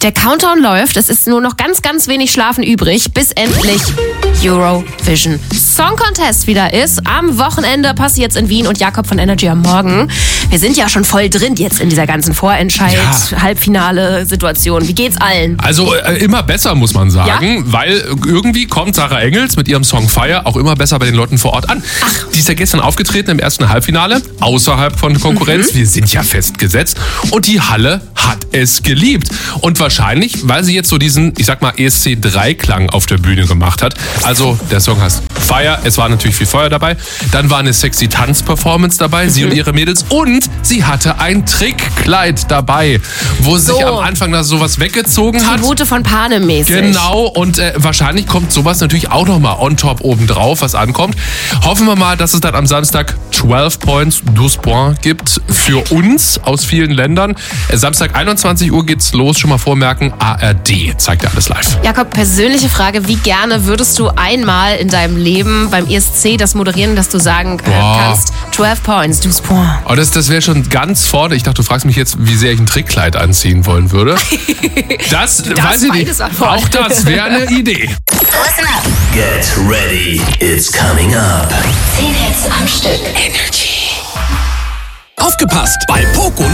Der Countdown läuft, es ist nur noch ganz, ganz wenig Schlafen übrig, bis endlich Eurovision Song Contest wieder ist. Am Wochenende passiert in Wien und Jakob von Energy am Morgen. Wir sind ja schon voll drin jetzt in dieser ganzen Halbfinale-Situation. Wie geht's allen? Also immer besser, muss man sagen, weil irgendwie kommt Sarah Engels mit ihrem Song Fire auch immer besser bei den Leuten vor Ort an. Die ist ja gestern aufgetreten im ersten Halbfinale, außerhalb von Konkurrenz. Wir sind ja festgesetzt. Und die Halle hat es geliebt. Und wahrscheinlich, weil sie jetzt so diesen, ich sag mal, ESC3-Klang auf der Bühne gemacht hat. Also der Song heißt Fire, es war natürlich viel Feuer dabei. Dann war eine sexy Tanz-Performance dabei, sie und ihre Mädels. Und sie hatte ein Trickkleid dabei, wo sie sich am Anfang da sowas weggezogen hat. Tribute von Panem mäßig. Genau, und wahrscheinlich kommt sowas natürlich auch nochmal on top obendrauf, was ankommt. Hoffen wir mal, dass es dann am Samstag 12 Points, 12 Points gibt für uns aus vielen Ländern. Samstag 21 Uhr geht's los, schon mal vormerken, ARD zeigt ja alles live. Jakob, persönliche Frage, wie gerne würdest du einmal in deinem Leben beim ESC das moderieren, dass du sagen kannst, 12 Points, 12 Points. Oh, das wäre schon ganz vorne. Ich dachte, du fragst mich jetzt, wie sehr ich ein Trickkleid anziehen wollen würde. Das weiß ich nicht. Auch das wäre eine Idee. Listen up. Get ready, it's coming up. 10 Hits am Stück. Energy. Aufgepasst! Bei Poco